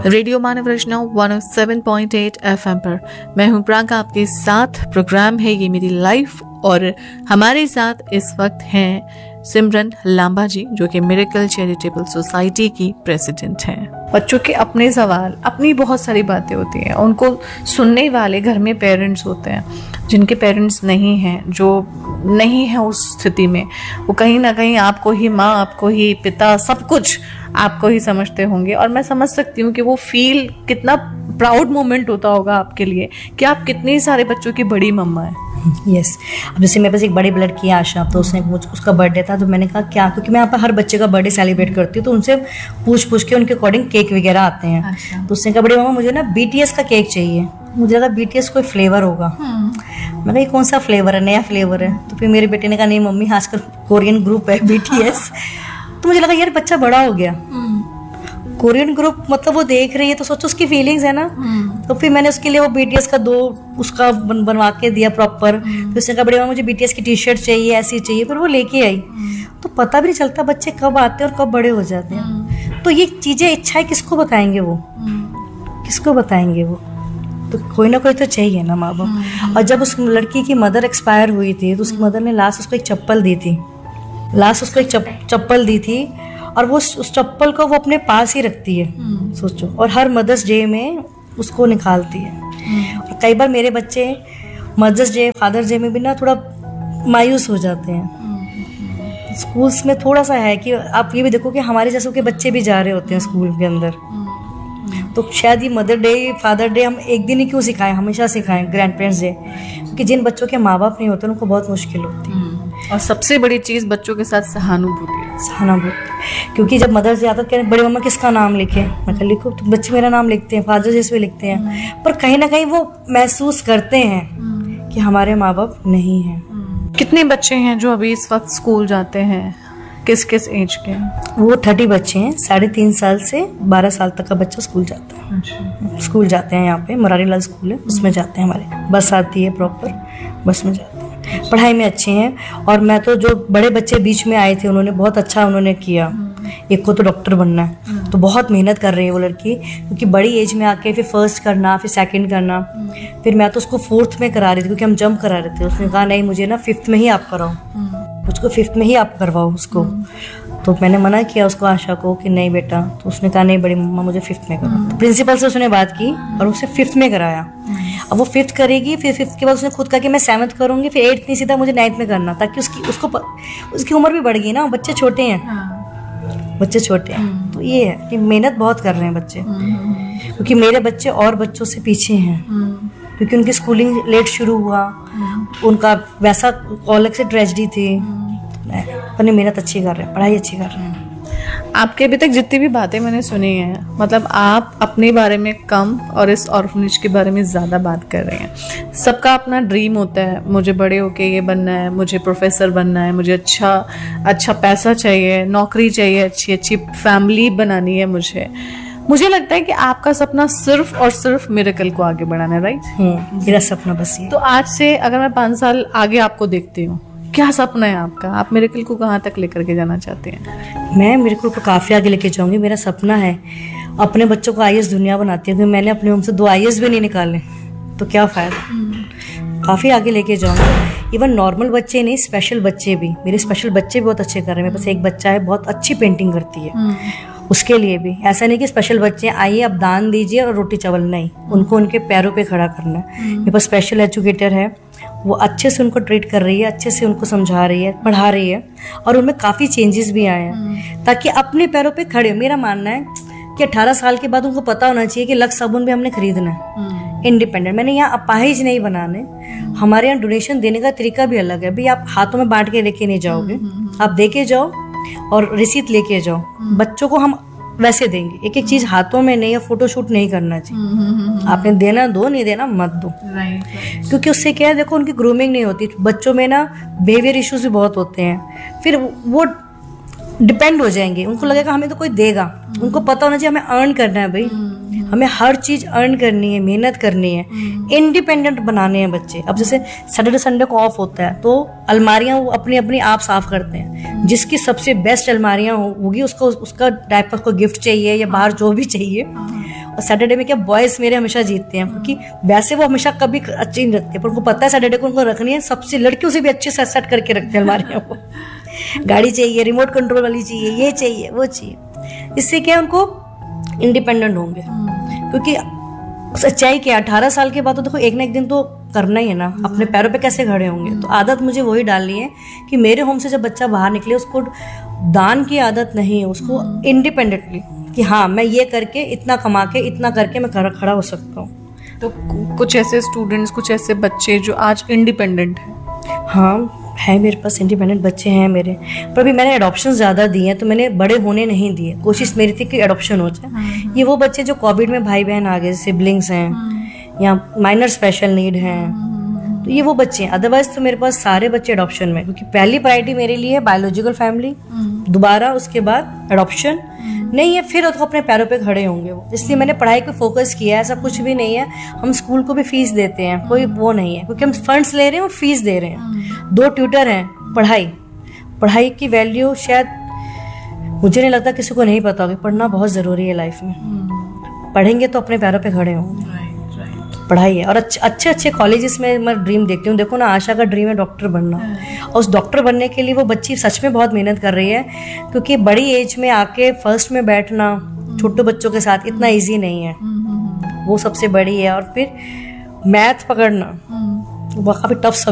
Radio मानव रचना 107.8 FM पर मैं हूं प्रियंका, आपके साथ प्रोग्राम है ये मेरी लाइफ। और हमारे साथ इस वक्त हैं सिमरन लांबा जी, जो कि मिरेकल चैरिटेबल सोसाइटी की प्रेसिडेंट हैं। बच्चों के अपने सवाल, अपनी बहुत सारी बातें होती हैं, उनको सुनने वाले घर में पेरेंट्स होते हैं, जिनके पेरेंट्स नहीं हैं, जो नहीं है उस स्थिति में, वो कहीं ना कहीं आपको ही माँ, आपको ही पिता, सब कुछ आपको ही समझते होंगे। और मैं समझ सकती हूँ कि वो फील कितना प्राउड मोमेंट होता होगा आपके लिए कि आप कितने सारे बच्चों की बड़ी मम्मा है। यस अब जैसे मेरे पास एक बड़ी लड़की है आशा, तो उसने उसका बर्थडे था, तो मैंने कहा क्या, क्योंकि मैं यहाँ पर हर बच्चे का बर्थडे सेलिब्रेट करती हूँ, तो उनसे पूछ के उनके अकॉर्डिंग केक वगैरह आते हैं। अच्छा। तो उसने कहा बड़ी मम्मा मुझे ना BTS का केक चाहिए। मुझे लगा BTS कोई फ्लेवर होगा। मैं कहा ये कौन सा फ्लेवर है, नया फ्लेवर है? तो फिर मेरे बेटे ने कहा नहीं मम्मी आजकल कोरियन ग्रुप है BTS। तो मुझे लगा यार बच्चा बड़ा हो गया, कोरियन ग्रुप मतलब वो देख रही है, तो सोचो उसकी फीलिंग्स है ना। तो फिर मैंने उसके लिए वो BTS का 2 उसका बनवा के दिया प्रॉपर। फिर उसने कहा बड़ी माँ मुझे BTS की टी-शर्ट चाहिए, ऐसी चाहिए, फिर वो लेके आई। तो पता भी नहीं चलता बच्चे कब आते हैं और कब बड़े हो जाते हैं। तो ये चीजें इच्छाएं किसको बताएंगे वो, किसको बताएंगे वो? तो कोई ना कोई तो चाहिए ना माँ बाप। और जब उस लड़की की मदर एक्सपायर हुई थी, तो उसकी मदर ने लास्ट उसको एक चप्पल दी थी, चप्पल दी थी, और वो उस चप्पल को वो अपने पास ही रखती है, सोचो। और हर मदर्स डे में उसको निकालती है। और कई बार मेरे बच्चे मदर्स डे, फादर्स डे में भी ना थोड़ा मायूस हो जाते हैं। स्कूल्स में थोड़ा सा है कि आप ये भी देखो कि हमारे जैसे के बच्चे भी जा रहे होते हैं स्कूल के अंदर। तो शायद ये मदर डे, फादर डे हम एक दिन ही क्यों सिखाएं, हमेशा सिखाएं ग्रैंड पेरेंट्स डे, क्योंकि जिन बच्चों के माँ बाप नहीं होते उनको बहुत मुश्किल होती है। और सबसे बड़ी चीज बच्चों के साथ सहानुभूति, क्योंकि जब मदर्स डे आता है बड़ी मम्मा किसका नाम लिखे, मैं लिखो, तो बच्चे मेरा नाम लिखते हैं, फादर्स डे पे लिखते हैं, पर कहीं ना कहीं वो महसूस करते हैं कि हमारे माँ बाप नहीं हैं। कितने बच्चे हैं जो अभी इस वक्त स्कूल जाते हैं, किस किस एज के? वो 30 बच्चे हैं, 3.5 साल से 12 साल तक का बच्चा स्कूल जाता है। अच्छा। स्कूल जाते हैं, यहाँ पे मुरारी लाल स्कूल है, उसमें जाते हैं, हमारे बस आती है प्रॉपर, बस में जाते हैं। पढ़ाई में अच्छे हैं। और मैं तो जो बड़े बच्चे बीच में आए थे उन्होंने बहुत अच्छा उन्होंने किया। एक को तो डॉक्टर बनना है, तो बहुत मेहनत कर रही है वो लड़की, क्योंकि बड़ी एज में आके फिर फर्स्ट करना, फिर सेकंड करना। फिर मैं तो उसको 4th में करा रही थी, क्योंकि हम जंप करा रहे थे। उसने कहा नहीं मुझे ना 5th में ही आप कराओ, उसको 5th में ही आप करवाओ उसको। तो मैंने मना किया उसको, आशा को, कि नहीं बेटा। तो उसने कहा नहीं बड़ी मम्मा मुझे 5th में करो। तो प्रिंसिपल से उसने बात की और उसे 5th में कराया। अब वो 5th करेगी, फिर 5th के बाद उसने खुद कहा कि मैं 7th करूंगी, फिर 8th नहीं, सीधा मुझे 9th में करना, ताकि उसकी उम्र भी बढ़ गई ना, बच्चे छोटे हैं, बच्चे छोटे हैं। तो ये है कि मेहनत बहुत कर रहे हैं बच्चे, क्योंकि मेरे बच्चे और बच्चों से पीछे हैं, क्योंकि उनकी स्कूलिंग लेट शुरू हुआ, उनका वैसा अलग से ट्रेजेडी थी। अपनी मेहनत अच्छी कर रहे हैं, पढ़ाई अच्छी कर रहे हैं। आपके अभी तक जितनी भी बातें मैंने सुनी हैं, मतलब आप अपने बारे में कम और इस ऑर्फनेज के बारे में ज़्यादा बात कर रहे हैं। सबका अपना ड्रीम होता है, मुझे बड़े होके ये बनना है, मुझे प्रोफेसर बनना है, मुझे अच्छा पैसा चाहिए, नौकरी चाहिए, अच्छी फैमिली बनानी है। मुझे लगता है कि आपका सपना सिर्फ और सिर्फ मिरेकल को आगे बढ़ाना है, राइट? मेरा सपना बस ये। तो आज से अगर मैं 5 साल आगे आपको देखती हूँ, क्या सपना है आपका? आप मिरेकल को कहाँ तक लेकर के जाना चाहते हैं? मैं मिरेकल को काफ़ी आगे लेके जाऊंगी। मेरा सपना है अपने बच्चों को IAS दुनिया बनाती है, क्योंकि मैंने अपने होम से 2 IAS भी नहीं निकाले, तो क्या फ़ायदा। काफ़ी आगे लेके जाऊंगी। इवन नॉर्मल बच्चे नहीं, स्पेशल बच्चे भी, मेरे स्पेशल बच्चे भी बहुत अच्छे कर रहे हैं। मेरे पास एक बच्चा है बहुत अच्छी पेंटिंग करती है, उसके लिए भी ऐसा नहीं कि स्पेशल बच्चे आइए अब दान दीजिए और रोटी चावल, नहीं, उनको उनके पैरों पे खड़ा करना है। मेरे पास स्पेशल एजुकेटर है, वो अच्छे से उनको ट्रीट कर रही है, अच्छे से उनको समझा रही है, पढ़ा रही है, और उनमें काफ़ी चेंजेस भी आए हैं, ताकि अपने पैरों पे खड़े हो। मेरा मानना है कि 18 साल के बाद उनको पता होना चाहिए कि लक्स साबुन भी हमने खरीदना है, इंडिपेंडेंट। मैंने यहाँ अपाहिज नहीं बनाने, हमारे यहाँ डोनेशन देने का तरीका भी अलग है। भाई आप हाथों में बांट के लेके नहीं जाओगे, आप दे के जाओ और रिसीट लेके जाओ। बच्चों को हम वैसे देंगे, एक एक चीज हाथों में नहीं, या फोटोशूट नहीं करना चाहिए। आपने देना दो, नहीं देना मत दो। क्योंकि उससे क्या है, देखो उनकी ग्रूमिंग नहीं होती। बच्चों में ना बिहेवियर इश्यूज भी बहुत होते हैं, फिर वो डिपेंड हो जाएंगे, उनको लगेगा हमें तो कोई देगा। उनको पता होना चाहिए हमें अर्न करना है भाई, हमें हर चीज अर्न करनी है, मेहनत करनी है, इंडिपेंडेंट बनाने हैं बच्चे। अब जैसे सैटरडे संडे को ऑफ होता है तो अलमारियां वो अपनी अपनी आप साफ करते हैं। जिसकी सबसे बेस्ट अलमारियां होगी उसको उसका डायपर को गिफ्ट चाहिए या बाहर जो भी चाहिए सैटरडे में क्या बॉयज मेरे हमेशा जीतते हैं, क्योंकि वैसे वो हमेशा कभी अच्छी नहीं रखते, पर उनको पता है सैटरडे को उनको रखनी है, सबसे लड़कियों से भी अच्छे से सेट करके रखते हैं हमारे यहाँ। वो गाड़ी चाहिए, रिमोट कंट्रोल वाली चाहिए, ये चाहिए वो चाहिए। इससे क्या है उनको इंडिपेंडेंट होंगे, क्योंकि सच्चाई क्या 18 साल के बाद तो देखो एक ना एक दिन तो करना ही है ना, अपने पैरों पे कैसे खड़े होंगे। तो आदत मुझे वही डालनी है कि मेरे होम से जब बच्चा बाहर निकले उसको दान की आदत नहीं है, उसको इंडिपेंडेंटली कि हाँ मैं ये करके इतना कमा के इतना करके मैं खड़ा हो सकता हूँ। तो कुछ ऐसे स्टूडेंट्स, कुछ ऐसे बच्चे जो आज इंडिपेंडेंट हैं? हाँ है, मेरे पास इंडिपेंडेंट बच्चे हैं मेरे, पर अभी मैंने एडॉप्शन ज़्यादा दिए हैं तो मैंने बड़े होने नहीं दिए। कोशिश मेरी थी कि एडॉप्शन हो जाए। ये वो बच्चे जो कोविड में भाई बहन आ गए, सिबलिंग्स हैं या माइनर स्पेशल नीड हैं, तो ये वो बच्चे हैं। अदरवाइज तो मेरे पास सारे बच्चे एडॉप्शन में, क्योंकि पहली प्रायोरिटी मेरे लिए बायोलॉजिकल फैमिली, दोबारा उसके बाद एडॉप्शन नहीं है, फिर तो अपने पैरों पे खड़े होंगे वो। इसलिए मैंने पढ़ाई पे फोकस किया है। ऐसा कुछ भी नहीं है, हम स्कूल को भी फीस देते हैं, कोई वो नहीं है, क्योंकि हम फंड्स ले रहे हैं और फीस दे रहे हैं। 2 ट्यूटर हैं। पढ़ाई की वैल्यू शायद मुझे नहीं लगता किसी को नहीं पता होगी। पढ़ना बहुत ज़रूरी है लाइफ में। पढ़ेंगे तो अपने पैरों पे खड़े होंगे। पढ़ाई है। और अच्छे कॉलेजेस में मैं ड्रीम देखती हूँ। देखो ना, आशा का ड्रीम है डॉक्टर बनना, और उस डॉक्टर बनने के लिए वो बच्ची सच में बहुत मेहनत कर रही है, क्योंकि बड़ी एज में आके फर्स्ट में बैठना छोटे बच्चों के साथ इतना इजी नहीं है, वो सबसे बड़ी है। और फिर मैथ पकड़ना वो काफ़ी टफ